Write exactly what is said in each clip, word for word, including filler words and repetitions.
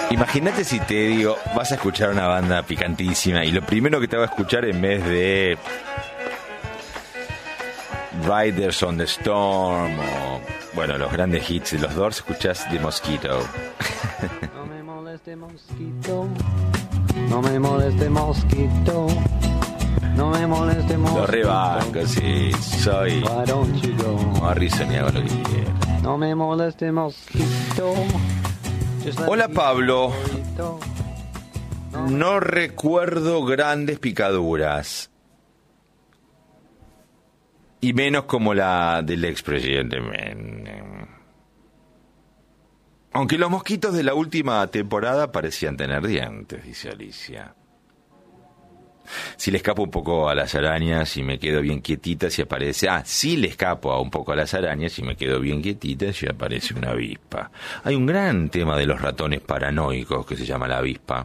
Imagínate si te digo, vas a escuchar una banda picantísima y lo primero que te va a escuchar en vez de Riders on the Storm o, bueno, los grandes hits de los Doors, escuchás The Mosquito. No me moleste mosquito, no me moleste mosquito, no me moleste mosquito. Lo rebanco, sí, soy Why don't you go? Morrison y hago lo que quiera. No me moleste mosquito. Hola Pablo, no recuerdo grandes picaduras y menos como la del expresidente Menem. Aunque los mosquitos de la última temporada parecían tener dientes, dice Alicia. Si le escapo un poco a las arañas y me quedo bien quietita, si aparece... Ah, sí le escapo a un poco a las arañas y me quedo bien quietita, si aparece una avispa. Hay un gran tema de los ratones paranoicos que se llama la avispa.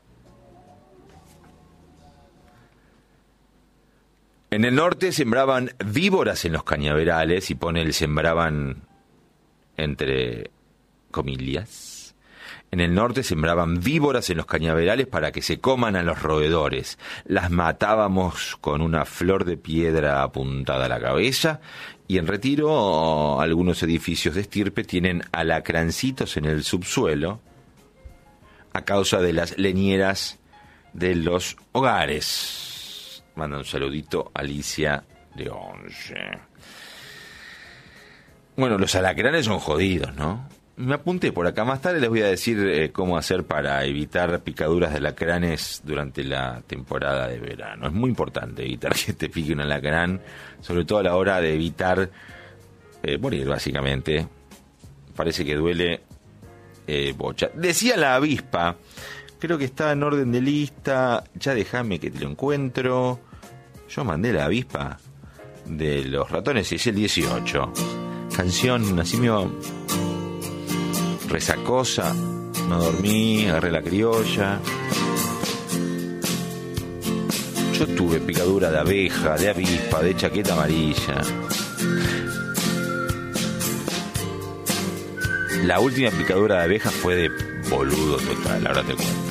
En el norte sembraban víboras en los cañaverales y pone el sembraban entre comillas. En el norte sembraban víboras en los cañaverales para que se coman a los roedores. Las matábamos con una flor de piedra apuntada a la cabeza. Y en Retiro, algunos edificios de estirpe tienen alacrancitos en el subsuelo a causa de las leñeras de los hogares. Manda un saludito Alicia de Once. Bueno, los alacranes son jodidos, ¿no? Me apunté por acá. Más tarde les voy a decir eh, cómo hacer para evitar picaduras de alacranes durante la temporada de verano. Es muy importante evitar que te pique un alacrán, sobre todo a la hora de evitar eh, morir, básicamente. Parece que duele eh, bocha. Decía la avispa, creo que está en orden de lista, ya déjame que te lo encuentro. Yo mandé la avispa de los ratones y es el dieciocho. Canción así mismo... resacosa, no dormí, agarré la criolla. Yo tuve picadura de abeja, de avispa, de chaqueta amarilla. La última picadura de abeja fue de boludo total, ahora te cuento.